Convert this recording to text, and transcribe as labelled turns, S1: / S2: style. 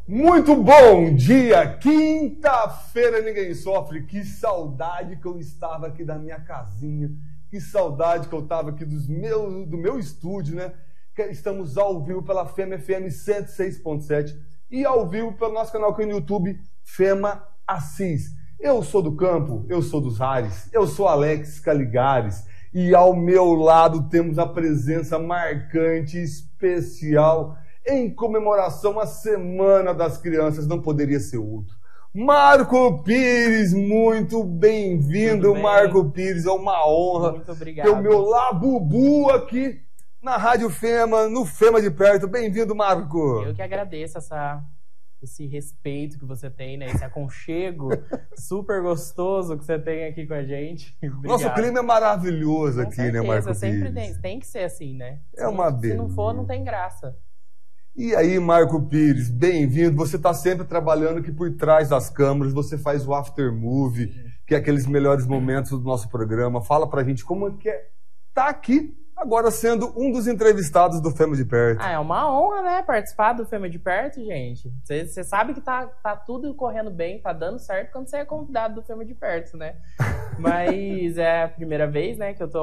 S1: Muito bom dia! Quinta-feira ninguém sofre. Que saudade que eu estava aqui da minha casinha. Que saudade que eu estava aqui do meu estúdio, né? Estamos ao vivo pela Fema FM 106.7 e ao vivo pelo nosso canal aqui no YouTube, Fema Assis. Eu sou do campo, eu sou dos ares, eu sou Alex Caligares e ao meu lado temos a presença marcante, especial, em comemoração à Semana das Crianças, não poderia ser outro. Marco Pires, muito bem-vindo, Marco Pires, é uma honra.
S2: Muito obrigado.
S1: Ter o meu Labubu aqui na Rádio Fema, no Fema de Perto. Bem-vindo, Marco.
S2: Eu que agradeço esse respeito que você tem, né? Esse aconchego super gostoso que você tem aqui com a gente. Obrigado.
S1: Nosso clima é maravilhoso aqui,
S2: certeza,
S1: né, Marco
S2: sempre
S1: Pires?
S2: tem que ser assim, né?
S1: É uma beleza.
S2: Se não for, não tem graça.
S1: E aí, Marco Pires, bem-vindo. Você está sempre trabalhando aqui por trás das câmeras, você faz o after movie, que é aqueles melhores momentos do nosso programa. Fala pra gente como é que é estar aqui, agora sendo um dos entrevistados do Fema de Perto.
S2: É uma honra, né, participar do Fema de Perto, gente. Você sabe que tá tudo correndo bem, tá dando certo quando você é convidado do Fema de Perto, né? Mas é a primeira vez, né, que eu tô